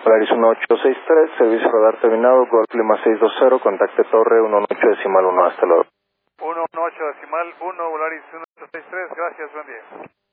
Volaris 1863, servicio radar terminado, Golf Lima 620, contacte torre 118.1, hasta luego. 118.1, Volaris 1863, gracias, buen día.